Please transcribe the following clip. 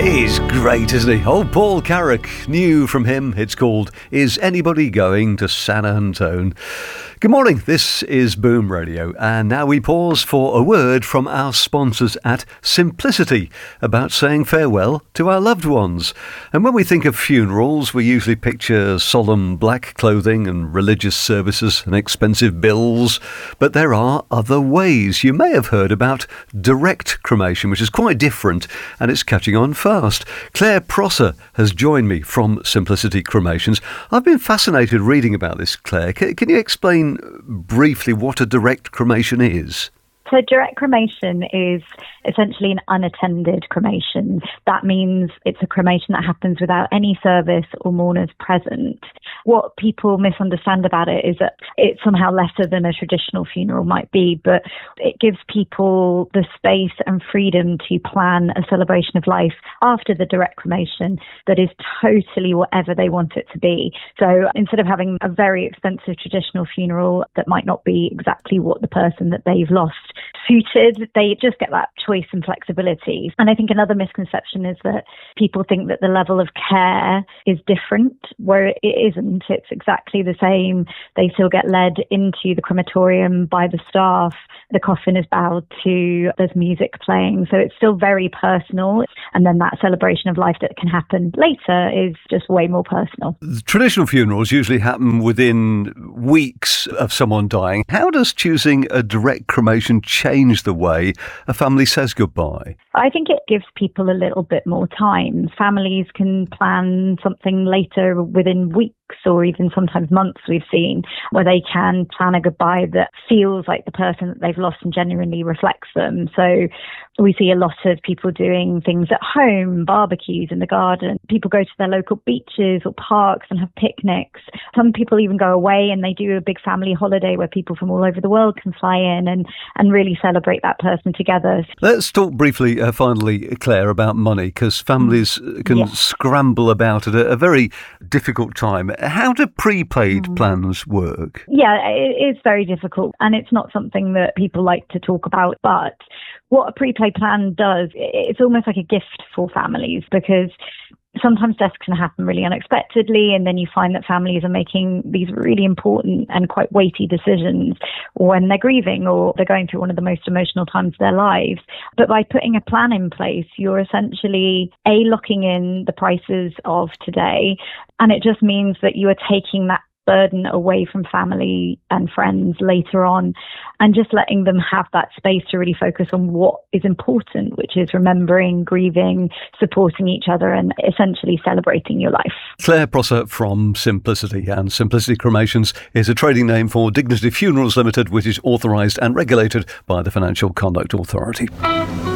He's great, isn't he? Old Paul Carrack. New from him, it's called Is Anybody Going to San Antone? Good morning, this is Boom Radio, and now we pause for a word from our sponsors at Simplicity about saying farewell to our loved ones. And when we think of funerals, we usually picture solemn black clothing and religious services and expensive bills, but there are other ways. You may have heard about direct cremation, which is quite different, and it's catching on fast. Claire Prosser has joined me from Simplicity Cremations. I've been fascinated reading about this, Claire. Can you explain briefly what a direct cremation is? So direct cremation is essentially an unattended cremation. That means it's a cremation that happens without any service or mourners present. What people misunderstand about it is that it's somehow lesser than a traditional funeral might be, but it gives people the space and freedom to plan a celebration of life after the direct cremation that is totally whatever they want it to be. So instead of having a very expensive traditional funeral that might not be exactly what the person that they've lost suited, they just get that choice and flexibility. And I think another misconception is that people think that the level of care is different, where it isn't. It's exactly the same. They still get led into the crematorium by the staff. The coffin is bowed to, there's music playing. So it's still very personal. And then that celebration of life that can happen later is just way more personal. Traditional funerals usually happen within weeks of someone dying. How does choosing a direct cremation change the way a family says goodbye? I think it gives people a little bit more time. Families can plan something later within weeks or even sometimes months, we've seen, where they can plan a goodbye that feels like the person that they've lost and genuinely reflects them. So we see a lot of people doing things at home, barbecues in the garden. People go to their local beaches or parks and have picnics. Some people even go away and they do a big family holiday where people from all over the world can fly in and really celebrate that person together. Let's talk briefly, finally, Claire, about money, because families can scramble about at a very difficult time. How do prepaid plans work? Yeah, it is very difficult, and it's not something that people like to talk about, but what a prepaid plan does, it's almost like a gift for families, because sometimes deaths can happen really unexpectedly, and then you find that families are making these really important and quite weighty decisions when they're grieving or they're going through one of the most emotional times of their lives. But by putting a plan in place, you're essentially locking in the prices of today, and it just means that you are taking that burden away from family and friends later on, and just letting them have that space to really focus on what is important, which is remembering, grieving, supporting each other, and essentially celebrating your life. Claire Prosser from Simplicity, and Simplicity Cremations is a trading name for Dignity Funerals Limited, which is authorised and regulated by the Financial Conduct Authority.